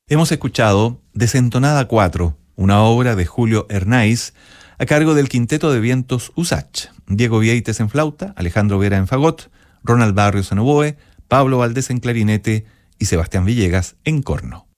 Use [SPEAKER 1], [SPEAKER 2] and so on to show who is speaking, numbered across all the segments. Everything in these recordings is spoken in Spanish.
[SPEAKER 1] Hemos escuchado Desentonada 4, una obra de Julio Hernáiz, a cargo del Quinteto de Vientos USACH, Diego Vieites en flauta, Alejandro Vera en fagot, Ronald Barrios en oboe, Pablo Valdés en clarinete y Sebastián Villegas en corno.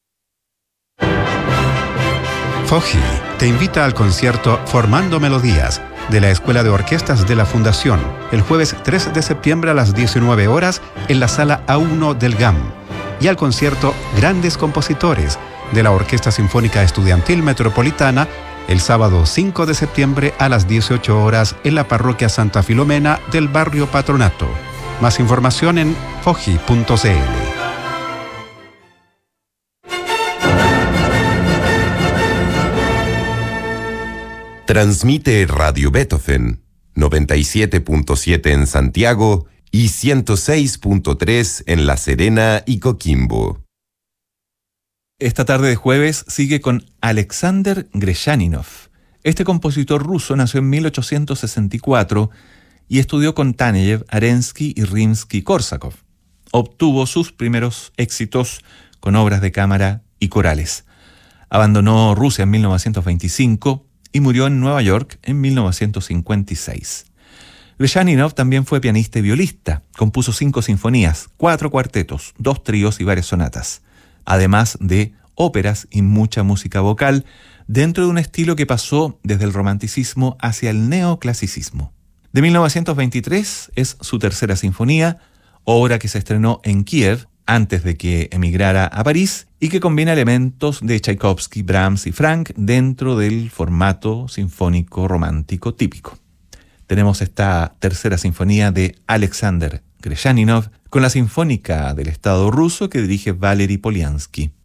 [SPEAKER 2] Foji te invita al concierto Formando Melodías de la Escuela de Orquestas de la Fundación el jueves 3 de septiembre a las 19 horas en la sala A1 del GAM, y al concierto Grandes Compositores de la Orquesta Sinfónica Estudiantil Metropolitana el sábado 5 de septiembre a las 18 horas en la parroquia Santa Filomena del barrio Patronato. Más información en foji.cl.
[SPEAKER 3] Transmite Radio Beethoven 97.7 en Santiago y 106.3 en La Serena y Coquimbo.
[SPEAKER 1] Esta tarde de jueves sigue con Alexander Greshchaninov. Este compositor ruso nació en 1864 y estudió con Taneyev, Arensky y Rimsky-Korsakov. Obtuvo sus primeros éxitos con obras de cámara y corales. Abandonó Rusia en 1925 y murió en Nueva York en 1956. Greshchaninov también fue pianista y violista. Compuso 5 sinfonías, 4 cuartetos, 2 tríos y varias sonatas, además de óperas y mucha música vocal, dentro de un estilo que pasó desde el romanticismo hacia el neoclasicismo. De 1923 es su tercera sinfonía, obra que se estrenó en Kiev antes de que emigrara a París y que combina elementos de Tchaikovsky, Brahms y Franck dentro del formato sinfónico romántico típico. Tenemos esta tercera sinfonía de Alexander Greshchaninov con la Sinfónica del Estado ruso que dirige Valery Polyansky.